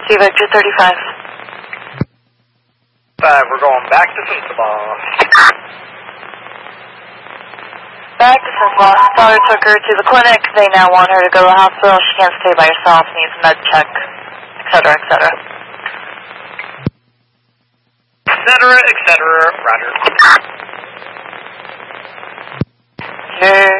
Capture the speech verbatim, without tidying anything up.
C Vector thirty-five. Five, we're going back to Sensabaugh. Back to Sensabaugh. Daughter took her to the clinic. They now want her to go to the hospital. She can't stay by herself, needs a med check, et cetera, et cetera. Et cetera, et cetera, roger. Sure.